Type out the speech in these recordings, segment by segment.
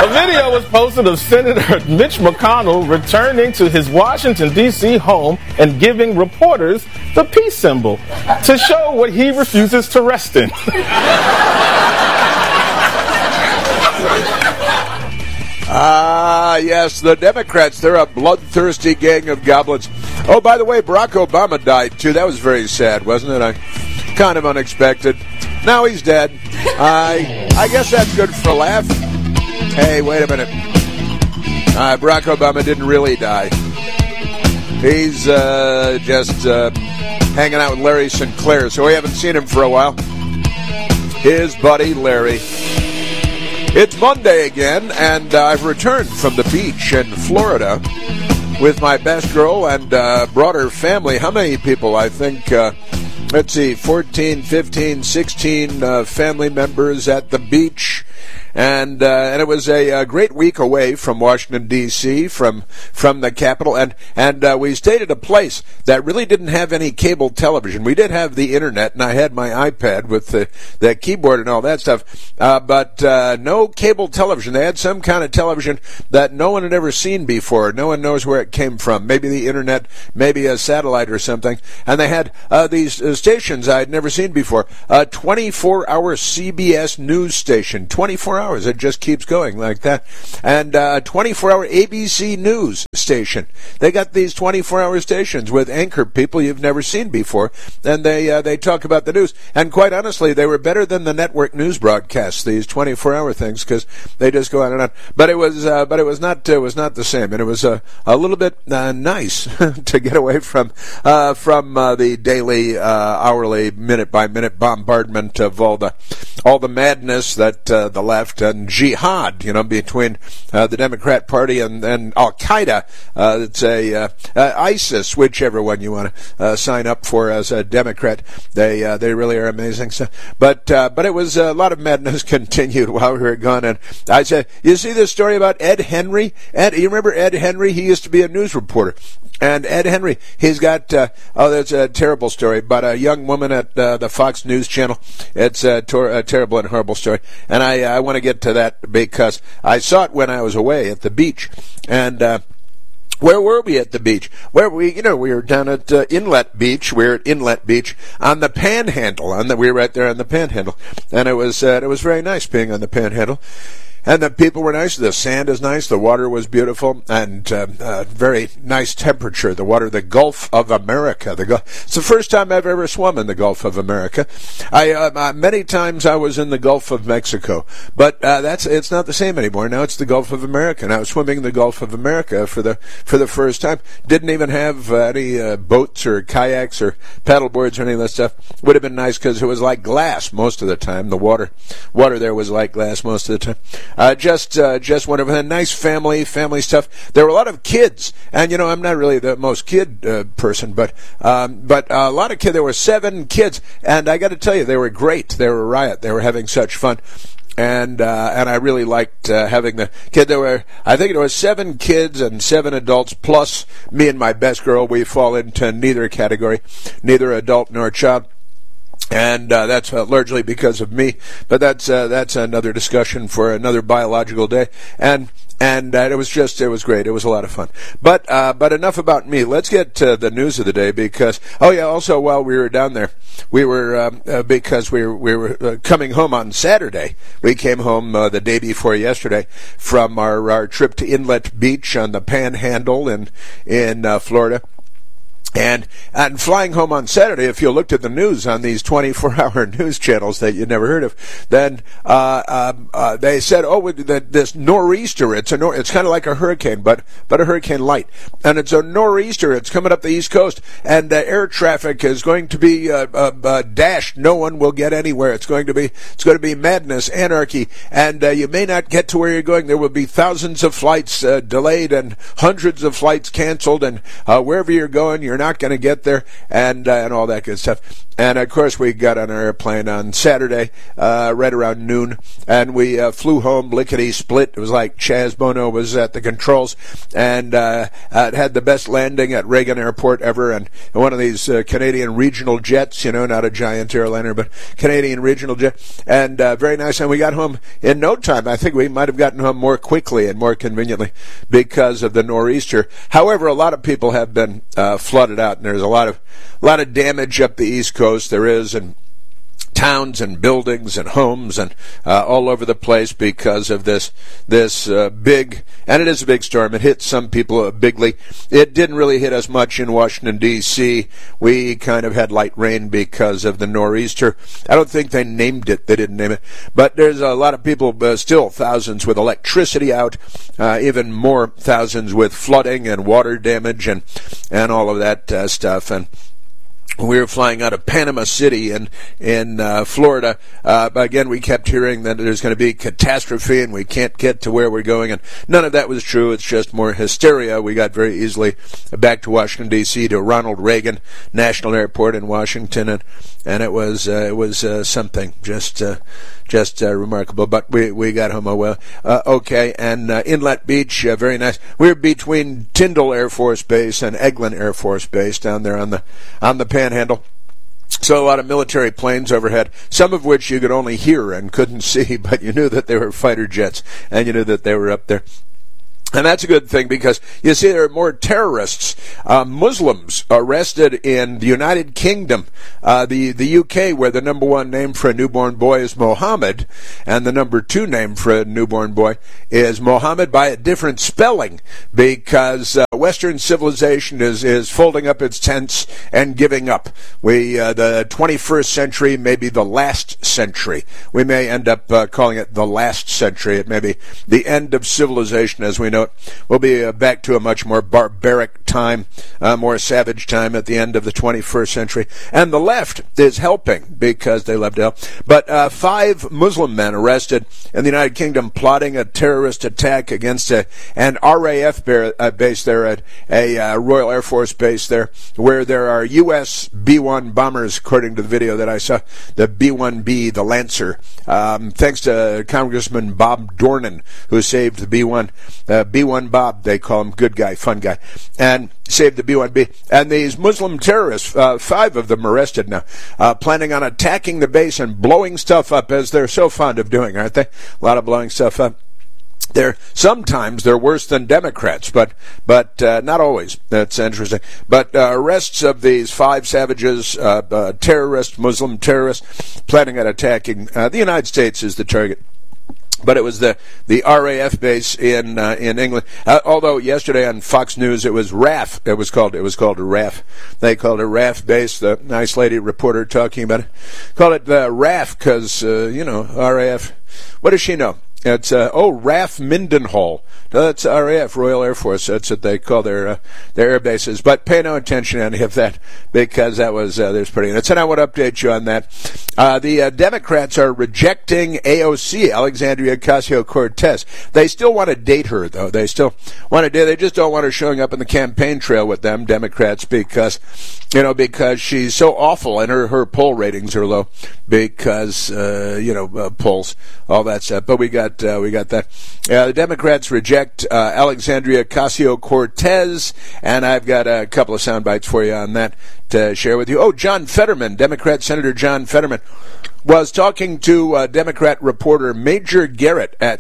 A video was posted of Senator Mitch McConnell returning to his Washington, D.C. home and giving reporters the peace symbol to show what he refuses to rest in. Yes, the Democrats, they're a bloodthirsty gang of goblins. Oh, by the way, Barack Obama died, too. That was very sad, wasn't it? Kind of unexpected. Now he's dead. I guess that's good for a laugh. Hey, wait a minute. Barack Obama didn't really die. He's just hanging out with Larry Sinclair, so we haven't seen him for a while. His buddy, Larry. It's Monday again, and I've returned from the beach in Florida with my best girl and brought her family. How many people? I think, let's see, 14, 15, 16 family members at the beach. And it was a great week away from Washington, D.C., from the Capitol. And we stayed at a place that really didn't have any cable television. We did have the Internet, and I had my iPad with the keyboard and all that stuff. But no cable television. They had some kind of television that no one had ever seen before. No one knows where it came from. Maybe the Internet, maybe a satellite or something. And they had these stations I had never seen before. A 24-hour CBS news station. 24 hours. It just keeps going like that. And 24-hour ABC News station. They got these 24-hour stations with anchor people you've never seen before, and they talk about the news. And quite honestly, they were better than the network news broadcasts, these 24-hour things, because they just go on and on. But it was not the same, and it was a little bit nice to get away from the daily, hourly, minute-by-minute bombardment of all the madness that the left and jihad, between the Democrat Party and Al-Qaeda. It's ISIS, whichever one you want to sign up for as a Democrat. They really are amazing. So, but it was a lot of madness continued while we were gone. And I said, you see this story about Ed Henry? You remember Ed Henry? He used to be a news reporter. And Ed Henry, he's got, that's a terrible story, but a young woman at the Fox News Channel. It's a terrible and horrible story. And I want to get to that because I saw it when I was away at the beach. And where were we at the beach? Where we were down at Inlet Beach. We were at Inlet Beach on the Panhandle. We were right there on the Panhandle. And it was very nice being on the Panhandle. And the people were nice. The sand is nice. The water was beautiful, and very nice temperature. The water, the Gulf of America. It's the first time I've ever swum in the Gulf of America. Many times I was in the Gulf of Mexico, but it's not the same anymore. Now it's the Gulf of America. And I was swimming in the Gulf of America for the first time. Didn't even have any boats or kayaks or paddleboards or any of that stuff. Would have been nice because it was like glass most of the time. The water there was like glass most of the time. Just wonderful. A nice family stuff. There were a lot of kids, and I'm not really the most kid person, but a lot of kids. There were 7 kids, and I got to tell you, they were great. They were a riot. They were having such fun. And I really liked having the kid. I think there were 7 kids and 7 adults, plus me and my best girl. We fall into neither category, neither adult nor child. And that's largely because of me, but that's another discussion for another biological day. And it was great. It was a lot of fun. But enough about me. Let's get to the news of the day because also while we were down there, we were because we were coming home on Saturday. We came home the day before yesterday from our trip to Inlet Beach on the Panhandle in Florida. And flying home on Saturday, if you looked at the news on these 24-hour news channels that you never heard of, then they said, this nor'easter, it's kind of like a hurricane, but a hurricane light, and it's a nor'easter. It's coming up the East Coast, and air traffic is going to be dashed. No one will get anywhere. It's going to be madness, anarchy, and you may not get to where you're going. There will be thousands of flights delayed and hundreds of flights canceled, and wherever you're going, you're you're not going to get there, and all that good stuff. And, of course, we got on our airplane on Saturday, right around noon, and we flew home lickety-split. It was like Chaz Bono was at the controls, and it had the best landing at Reagan Airport ever, and one of these Canadian regional jets, not a giant airliner, but Canadian regional jet, and very nice. And we got home in no time. I think we might have gotten home more quickly and more conveniently because of the nor'easter. However, a lot of people have been flooded out, and there's a lot of damage up the East Coast. There is, and towns and buildings and homes and all over the place because of this big, and it is a big storm. It hit some people bigly. It didn't really hit us much in Washington, D.C. We kind of had light rain because of the nor'easter. I don't think they named it. They didn't name it. But there's a lot of people, still thousands with electricity out, even more thousands with flooding and water damage and all of that stuff. And we were flying out of Panama City in Florida. Again, we kept hearing that there's going to be catastrophe and we can't get to where we're going. And none of that was true. It's just more hysteria. We got very easily back to Washington, D.C., to Ronald Reagan National Airport in Washington. And it was something just remarkable. But we got home okay. And Inlet Beach, very nice. We were between Tyndall Air Force Base and Eglin Air Force Base down there on the Panhandle. So a lot of military planes overhead, some of which you could only hear and couldn't see, but you knew that they were fighter jets, and you knew that they were up there. And that's a good thing because, you see, there are more terrorists, Muslims arrested in the United Kingdom, the UK, where the number one name for a newborn boy is Mohammed, and the number two name for a newborn boy is Mohammed by a different spelling, because Western civilization is folding up its tents and giving up. The 21st century may be the last century. We may end up calling it the last century. It may be the end of civilization as we know it. We'll be back to a much more barbaric time, more savage time at the end of the 21st century. And the left is helping because they love to help. But 5 Muslim men arrested in the United Kingdom plotting a terrorist attack against an RAF base there, at a Royal Air Force base there, where there are U.S. B-1 bombers, according to the video that I saw, the B-1B, the Lancer. Thanks to Congressman Bob Dornan, who saved the B-1. B-1 Bob, they call him, good guy, fun guy, and saved the B-1B. And these Muslim terrorists, 5 of them arrested now, planning on attacking the base and blowing stuff up, as they're so fond of doing, aren't they? A lot of blowing stuff up. Sometimes they're worse than Democrats, but not always. That's interesting. But arrests of these 5 savages, Muslim terrorists, planning on attacking the United States is the target. But it was the RAF base in England. Although yesterday on Fox News it was RAF. It was called a RAF. They called it a RAF base. The nice lady reporter talking about it called it the RAF because RAF. What does she know? It's RAF Mindenhall. That's RAF, Royal Air Force. That's what they call their air bases. But pay no attention to any of that because that was there's pretty nuts. And I want to update you on that. The Democrats are rejecting AOC, Alexandria Ocasio-Cortez. They still want to date her, though. They still want to date. They just don't want her showing up in the campaign trail with them, Democrats, because she's so awful and her poll ratings are low because polls, all that stuff. But we got that. The Democrats reject Alexandria Ocasio-Cortez, and I've got a couple of sound bites for you on that to share with you. Oh, John Fetterman, Democrat Senator John Fetterman, was talking to Democrat reporter Major Garrett at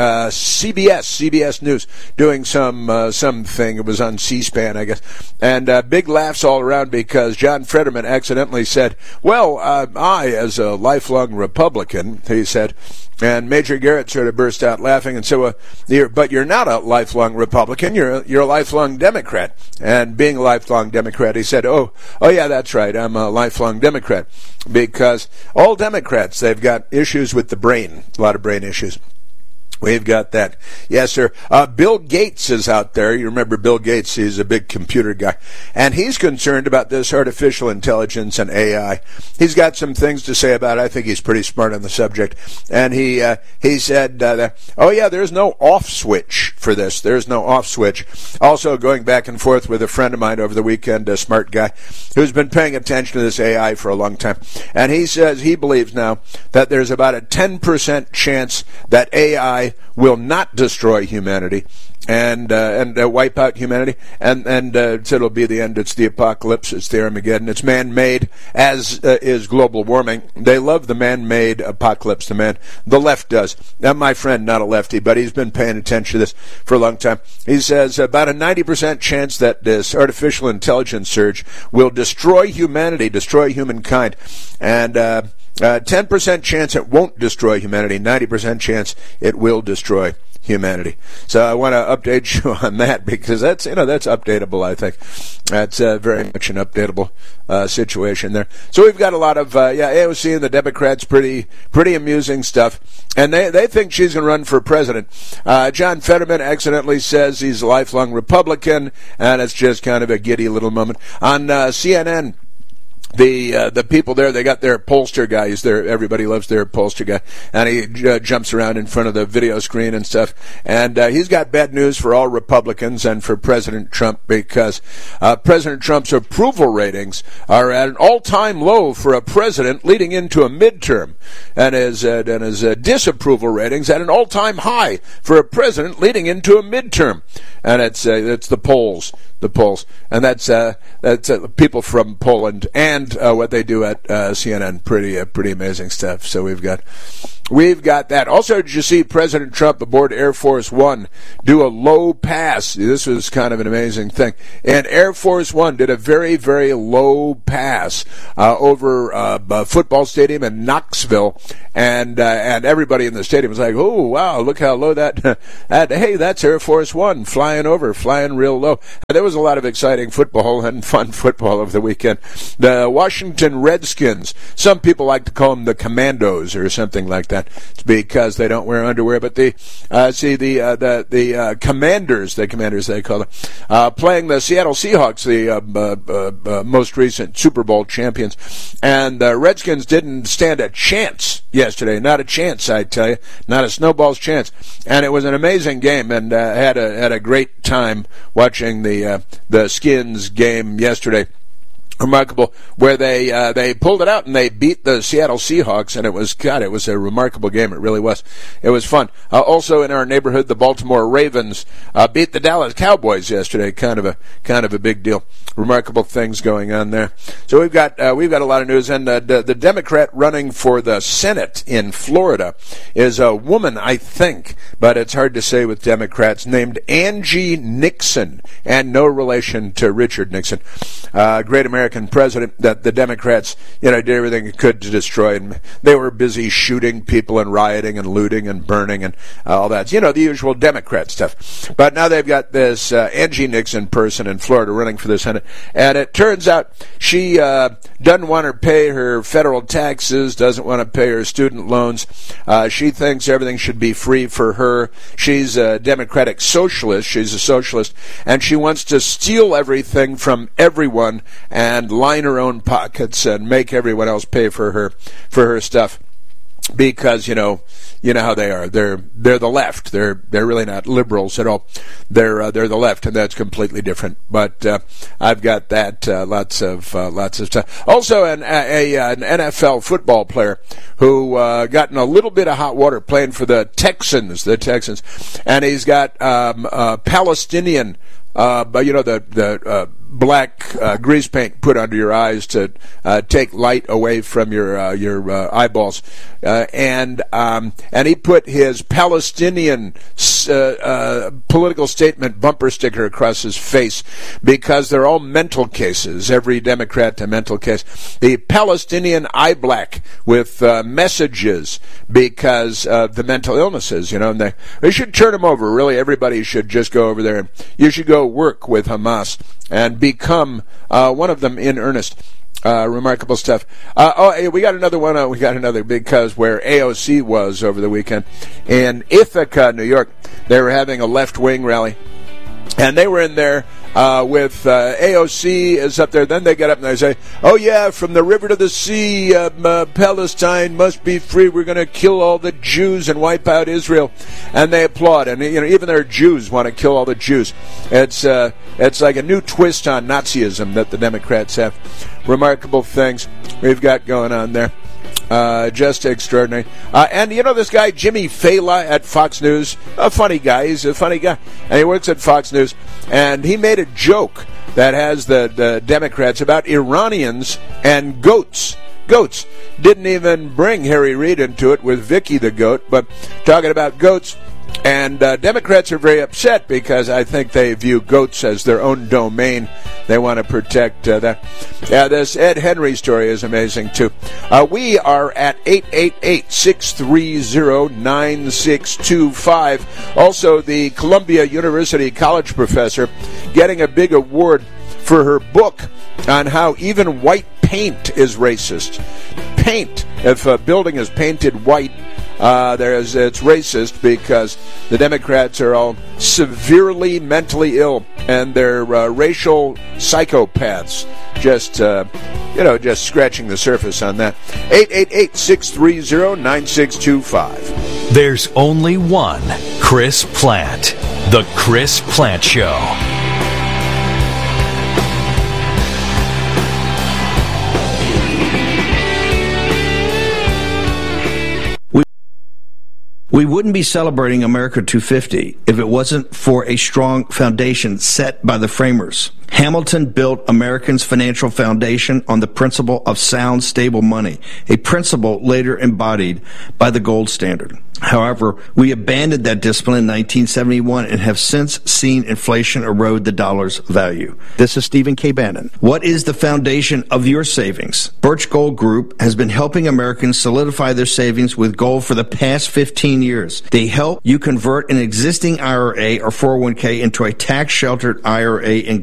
CBS News, doing something. It was on C-SPAN, I guess. And big laughs all around because John Fetterman accidentally said, well, I, as a lifelong Republican, he said, and Major Garrett sort of burst out laughing and said, but you're not a lifelong Republican, you're a lifelong Democrat. And being a lifelong Democrat, he said, oh yeah, that's right, I'm a lifelong Democrat. Because all Democrats, they've got issues with the brain, a lot of brain issues. We've got that. Yes, sir. Bill Gates is out there. You remember Bill Gates, he's a big computer guy. And he's concerned about this artificial intelligence and AI. He's got some things to say about it. I think he's pretty smart on the subject. And he said, there's no off switch for this. There's no off switch. Also, going back and forth with a friend of mine over the weekend, a smart guy, who's been paying attention to this AI for a long time. And he says he believes now that there's about a 10% chance that AI will not destroy humanity and wipe out humanity, and so it'll be the end. It's the apocalypse. It's the Armageddon. It's man-made, as is global warming. They love the man-made apocalypse. The left does. Now, my friend, not a lefty, but he's been paying attention to this for a long time. He says about a 90% chance that this artificial intelligence surge will destroy humanity, destroy humankind, and 10% chance it won't destroy humanity, 90% chance it will destroy humanity. So I want to update you on that, because that's updatable, I think. That's very much an updatable situation there. So we've got a lot of AOC and the Democrats, pretty amusing stuff. And they think she's going to run for president. John Fetterman accidentally says he's a lifelong Republican, and it's just kind of a giddy little moment. On CNN, the people there, they got their pollster guy. He's there. Everybody loves their pollster guy, and he jumps around in front of the video screen and stuff. And he's got bad news for all Republicans and for President Trump, because President Trump's approval ratings are at an all-time low for a president leading into a midterm, and his disapproval ratings at an all-time high for a president leading into a midterm. And it's the polls, and that's people from Poland and what they do at CNN. Pretty amazing stuff. So we've got that. Also, did you see President Trump aboard Air Force One do a low pass? This was kind of an amazing thing. And Air Force One did a very, very low pass over a football stadium in Knoxville, and everybody in the stadium was like, "Oh, wow, look how low that hey, that's Air Force One flying real low." And there was a lot of exciting football and fun football over the weekend. The Washington Redskins, some people like to call them the Commandos or something like that. It's because they don't wear underwear, but the Commanders they call them, playing the Seattle Seahawks, the most recent Super Bowl champions, and the Redskins didn't stand a chance yesterday. Not a chance, I tell you, not a snowball's chance. And it was an amazing game, and had a great time watching the Skins game yesterday. Remarkable, where they pulled it out and they beat the Seattle Seahawks, and it was a remarkable game. It really was. It was fun. Also in our neighborhood, the Baltimore Ravens beat the Dallas Cowboys yesterday. Kind of a big deal. Remarkable things going on there. So we've got a lot of news, and the Democrat running for the Senate in Florida is a woman, I think, but it's hard to say with Democrats, named Angie Nixon, and no relation to Richard Nixon, great American president that the Democrats, did everything they could to destroy, and they were busy shooting people and rioting and looting and burning and all that. The usual Democrat stuff. But now they've got this Angie Nixon person in Florida running for the Senate, and it turns out she doesn't want to pay her federal taxes, doesn't want to pay her student loans. She thinks everything should be free for her. She's a Democratic socialist. She's a socialist, and she wants to steal everything from everyone and line her own pockets and make everyone else pay for her stuff, because you know how they are. They're the left. They're really not liberals at all. They're the left, and that's completely different. But I've got that lots of stuff. Also, an NFL football player who got in a little bit of hot water playing for the Texans, and he's got Palestinian. The black grease paint put under your eyes to take light away from your eyeballs, and he put his Palestinian political statement bumper sticker across his face, because they're all mental cases. Every Democrat a mental case. The Palestinian eye black with messages because of the mental illnesses. And they should turn them over. Really, everybody should just go over there, and you should go work with Hamas and become one of them in earnest. Remarkable stuff. We got another one. We got another big cause where AOC was over the weekend in Ithaca, New York. They were having a left-wing rally, and they were in there with AOC is up there. Then they get up and they say, "Oh yeah, from the river to the sea, Palestine must be free. We're going to kill all the Jews and wipe out Israel." And they applaud. And even their Jews want to kill all the Jews. It's like a new twist on Nazism that the Democrats have. Remarkable things we've got going on there. Just extraordinary. And this guy, Jimmy Fallon at Fox News, a funny guy. He's a funny guy. And he works at Fox News. And he made a joke that has the Democrats about Iranians and goats. Goats. Didn't even bring Harry Reid into it with Vicky the goat, but talking about goats. And Democrats are very upset because I think they view goats as their own domain. They want to protect that. Yeah, this Ed Henry story is amazing, too. We are at 888-630-9625. Also, the Columbia University College professor getting a big award for her book on how even white paint is racist. Paint, if a building is painted white, it's racist because the Democrats are all severely mentally ill and they're racial psychopaths. Just scratching the surface on that. 888-630-9625. There's only one Chris Plante. The Chris Plante Show. We wouldn't be celebrating America 250 if it wasn't for a strong foundation set by the framers. Hamilton built Americans' financial foundation on the principle of sound, stable money, a principle later embodied by the gold standard. However, we abandoned that discipline in 1971 and have since seen inflation erode the dollar's value. This is Stephen K. Bannon. What is the foundation of your savings? Birch Gold Group has been helping Americans solidify their savings with gold for the past 15 years. They help you convert an existing IRA or 401k into a tax-sheltered IRA in